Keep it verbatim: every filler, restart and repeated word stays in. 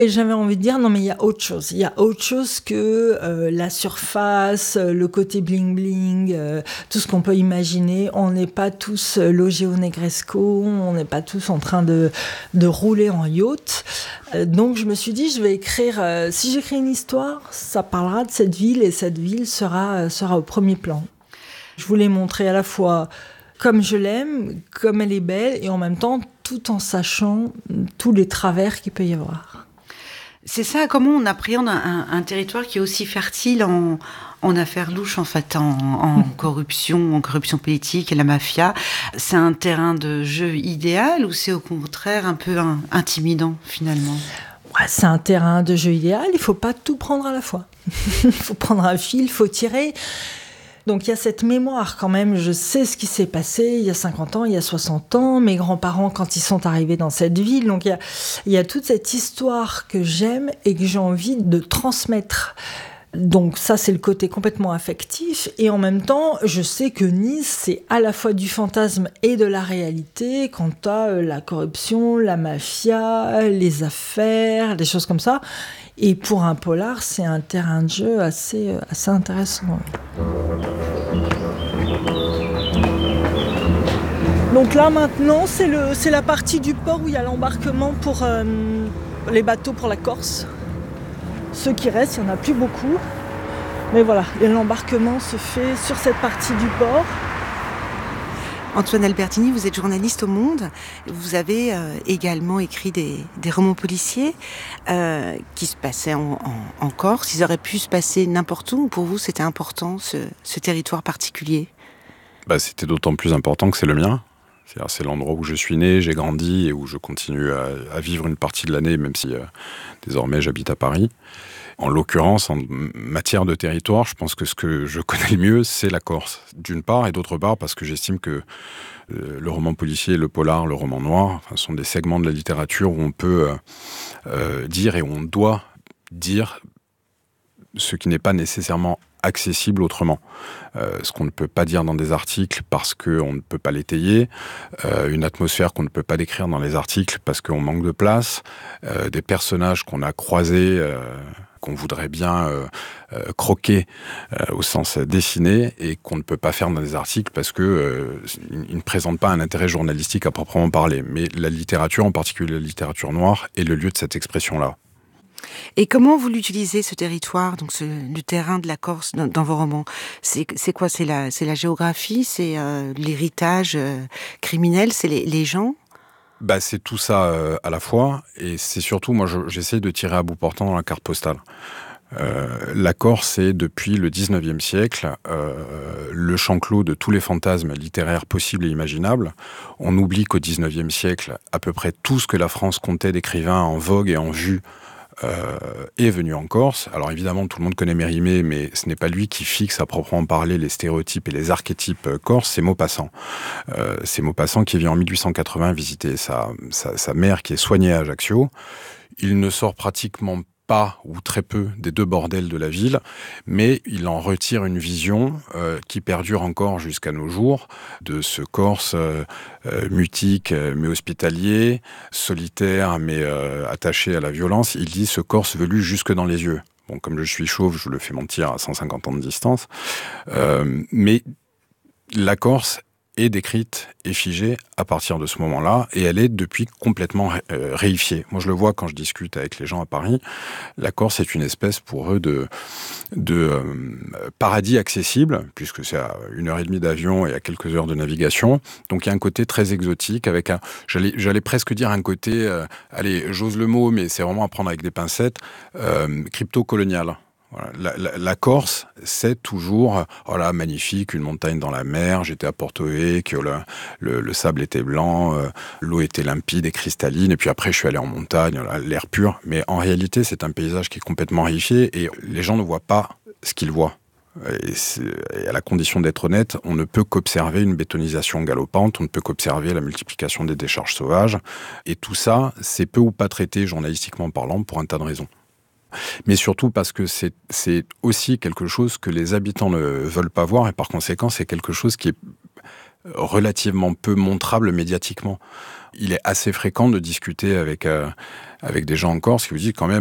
Et j'avais envie de dire: «Non, mais il y a autre chose. Il y a autre chose que, heu, la surface, heu, le côté bling bling, heu, tout ce qu'on peut imaginer. On n'est pas tous, heu, logés au Negresco, on n'est pas tous en train de de rouler en yacht». Heu, donc je me suis dit: «Je vais écrire, heu, si j'écris une histoire, ça parlera de cette ville et cette ville sera, heu, sera au premier plan». Je voulais montrer à la fois comme je l'aime, comme elle est belle et en même temps, tout en sachant, mmh, tous les travers qu'il peut y avoir. C'est ça, comment on appréhende un un un territoire qui est aussi fertile en en affaires louches, en fait, en en corruption en corruption politique et la mafia? C'est un terrain de jeu idéal ou c'est au contraire un peu in intimidant, finalement? Ouais, c'est un terrain de jeu idéal, il faut pas tout prendre à la fois. Il faut prendre un fil, il faut tirer. Donc il y a cette mémoire quand même, je sais ce qui s'est passé il y a cinquante ans, il y a soixante ans, mes grands-parents quand ils sont arrivés dans cette ville. Donc il y a il y a toute cette histoire que j'aime et que j'ai envie de transmettre. Donc ça, c'est le côté complètement affectif et en même temps, je sais que Nice, c'est à la fois du fantasme et de la réalité quant à, heu, la corruption, la mafia, les affaires, des choses comme ça et pour un polar, c'est un terrain de jeu assez, heu, assez intéressant, ouais. Donc là, maintenant, c'est le c'est la partie du port où il y a l'embarquement pour, hem, les bateaux pour la Corse. Ceux qui restent, il y en a plus beaucoup. Mais voilà, et l'embarquement se fait sur cette partie du port. Antoine Albertini, vous êtes journaliste au Monde. Vous avez, heu, également écrit des des romans policiers, heu, qui se passaient en en en Corse. Ils auraient pu se passer n'importe où ou pour vous, c'était important ce ce territoire particulier? Bah, c'était d'autant plus important que c'est le mien. C'est-à-dire, c'est l'endroit où je suis né, j'ai grandi et où je continue à à vivre une partie de l'année, même si, heu, désormais j'habite à Paris. En l'occurrence, en m matière de territoire, je pense que ce que je connais le mieux, c'est la Corse, d'une part et d'autre part parce que j'estime que, heu, le roman policier, le polar, le roman noir, enfin, sont des segments de la littérature où on peut, heu heu, dire et où on doit dire ce qui n'est pas nécessairement accessible autrement. Heu, ce qu'on ne peut pas dire dans des articles parce qu'on ne peut pas l'étayer, heu, une atmosphère qu'on ne peut pas décrire dans les articles parce qu'on manque de place, heu, des personnages qu'on a croisés, heu, qu'on voudrait bien, heu heu, croquer, heu, au sens dessiné et qu'on ne peut pas faire dans des articles parce que, heu, ils ils ne présentent pas un intérêt journalistique à proprement parler. Mais la littérature, en particulier la littérature noire, est le lieu de cette expression-là. Et comment vous l'utilisez ce territoire, donc ce le terrain de la Corse dans dans vos romans? C'est c'est quoi? C'est la c'est la géographie? C'est, heu, l'héritage, heu, criminel? C'est les les gens? Bah, c'est tout ça, heu, à la fois et c'est surtout moi je j'essaie de tirer à bout portant dans la carte postale. Heu, la Corse est depuis le dix-neuvième siècle, heu, le champ clos de tous les fantasmes littéraires possibles et imaginables. On oublie qu'au dix-neuvième siècle, à peu près tout ce que la France comptait d'écrivains en vogue et en vue, heu, est venu en Corse. Alors évidemment, tout le monde connaît Mérimée, mais ce n'est pas lui qui fixe à proprement parler les stéréotypes et les archétypes, heu, corses, c'est Maupassant. Heu, c'est Maupassant qui vient en mille huit cent quatre-vingts visiter sa sa sa mère qui est soignée à Ajaccio. Il ne sort pratiquement pas ou très peu des deux bordels de la ville, mais il en retire une vision, heu, qui perdure encore jusqu'à nos jours, de ce Corse, heu heu, mutique, heu, mais hospitalier, solitaire mais heu, attaché à la violence. Il dit: «Ce Corse velu jusque dans les yeux». Bon, comme je suis chauve, je le fais mentir à cent cinquante ans de distance. Hem, mais la Corse est décrite et figée à partir de ce moment-là et elle est depuis complètement ré heu, réifiée. Moi, je le vois quand je discute avec les gens à Paris. La Corse est une espèce pour eux de de, hem, paradis accessible puisque c'est à une heure et demie d'avion et à quelques heures de navigation. Donc il y a un côté très exotique avec un j'allais j'allais presque dire un côté, heu, allez, j'ose le mot, mais c'est vraiment à prendre avec des pincettes, hem, crypto-colonial. Voilà, la la la Corse, c'est toujours, oh là, magnifique, une montagne dans la mer, j'étais à Porto Vecchio, le le le sable était blanc, heu, l'eau était limpide et cristalline et puis après je suis allé en montagne, voilà, l'air pur. Mais en réalité, c'est un paysage qui est complètement réifié et les gens ne voient pas ce qu'ils voient. Et c'est et à la condition d'être honnête, on ne peut qu'observer une bétonisation galopante, on ne peut qu'observer la multiplication des décharges sauvages et tout ça, c'est peu ou pas traité journalistiquement parlant pour un tas de raisons. Mais surtout parce que c'est c'est aussi quelque chose que les habitants ne veulent pas voir et par conséquent, c'est quelque chose qui est relativement peu montrable médiatiquement. Il est assez fréquent de discuter avec, euh, avec des gens en Corse qui vous disent quand même